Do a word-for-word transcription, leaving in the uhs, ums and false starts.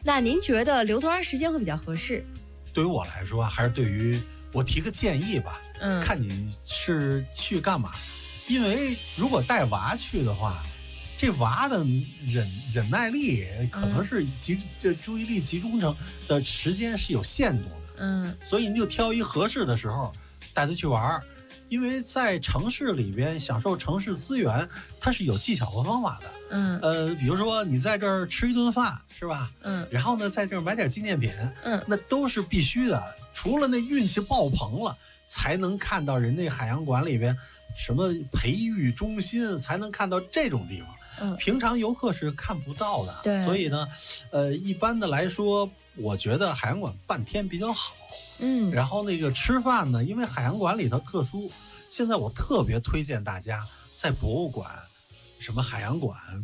那您觉得留多长时间会比较合适？ 对于我来说，还是对于我提个建议吧， 嗯， 看你是去干嘛。因为如果带娃去的话，这娃的忍忍耐力可能是集这注意力集中成的时间是有限度的， 嗯， 所以你就挑一合适的时候带他去玩。因为在城市里边享受城市资源，它是有技巧和方法的。 嗯， 呃，比如说你在这儿吃一顿饭，是吧？ 嗯， 然后呢，在这儿买点纪念品， 嗯， 那都是必须的。除了那运气爆棚了，才能看到人家海洋馆里边什么培育中心，才能看到这种地方。 嗯， 平常游客是看不到的。 对， 所以呢，呃，一般的来说，我觉得海洋馆半天比较好。 嗯， 然后那个吃饭呢，因为海洋馆里头特殊，现在我特别推荐大家在博物馆、什么海洋馆。